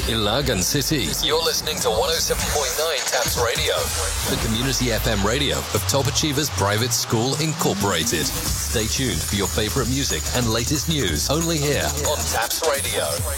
Ilagan City. You're listening to 107.9 Taps Radio, the community FM radio of Top Achievers Private School Incorporated. Stay tuned for your favorite music and latest news only here on Taps Radio.